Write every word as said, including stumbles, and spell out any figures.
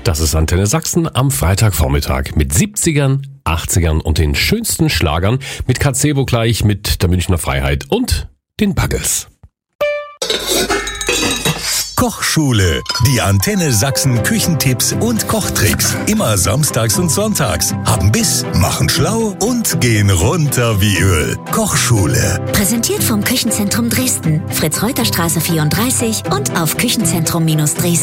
Das ist Antenne Sachsen am Freitagvormittag mit siebzigern, achtzigern und den schönsten Schlagern mit Katzebo gleich, mit der Münchner Freiheit und den Buggles. Kochschule. Die Antenne Sachsen Küchentipps und Kochtricks. Immer samstags und sonntags. Haben Biss, machen schlau und gehen runter wie Öl. Kochschule. Präsentiert vom Küchenzentrum Dresden. Fritz-Reuter-Straße vierunddreißig und auf Küchenzentrum Dresden.